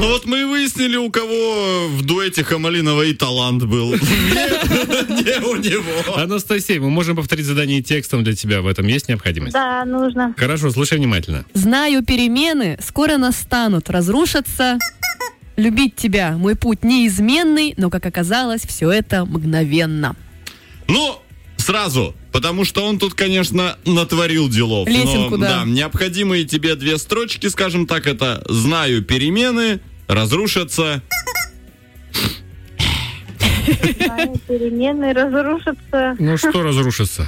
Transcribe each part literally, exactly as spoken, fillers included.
Ну вот мы и выяснили, у кого в дуэте Хамалинова и талант был. Не у него. Анастасия, мы можем повторить задание текстом для тебя. В этом есть необходимость? Да, нужно. Хорошо, слушай внимательно. Знаю, перемены скоро настанут, разрушатся. Любить тебя, мой путь неизменный, но, как оказалось, все это мгновенно. Ну, сразу, потому что он тут, конечно, натворил делов. Лесенку, но, да. Да, необходимые тебе две строчки, скажем так, это «Знаю, перемены разрушатся». Знаю, перемены разрушатся. Ну что разрушится?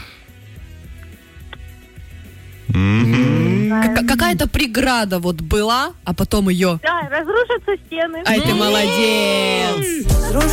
К- какая-то преграда вот была, а потом ее... Да, разрушатся стены. Ай, ты молодец!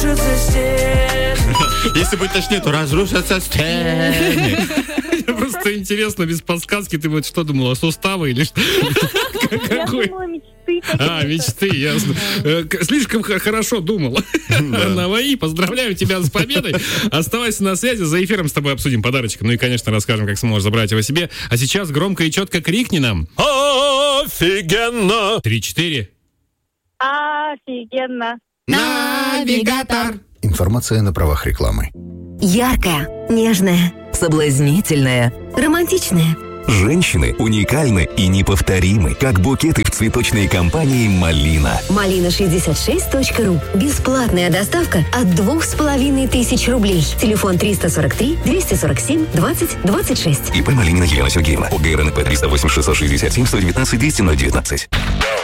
Если быть точнее, то разрушатся стены. Просто интересно, без подсказки ты вот что думала, суставы или что? Я Какой? думала, мечты какие-то. А, мечты, ясно. Э, к- Слишком х- хорошо думала. Наваи, поздравляю тебя с победой. Оставайся на связи, за эфиром с тобой обсудим подарочек. Ну и, конечно, расскажем, как сможешь забрать его себе. А сейчас громко и четко крикни нам. Офигенно! Три-четыре. Офигенно. Навигатор. Информация на правах рекламы. Яркая, нежная, соблазнительная, романтичная. Женщины уникальны и неповторимы, как букеты в цветочной компании «Малина». малина шестьдесят шесть точка ру. Бесплатная доставка от двух с половиной тысяч рублей. Телефон триста сорок три двести сорок семь двадцать двадцать шесть. ИП Малинина Елена Сергеевна. ОГРНП триста восемь шестьсот шестьдесят семь сто девятнадцать двести ноль девятнадцать.